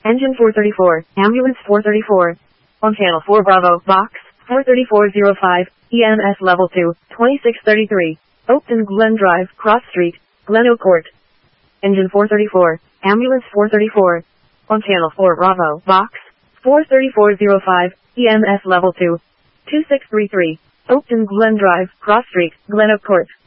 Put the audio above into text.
Engine 434, Ambulance 434. On Channel 4 Bravo, Box 43405, EMS Level 2, 2633. Oakton Glen Drive, Cross Street, Gleno Court. Engine 434, Ambulance 434. On Channel 4 Bravo, Box 43405, EMS Level 2, 2633. Oakton Glen Drive, Cross Street, Gleno Court.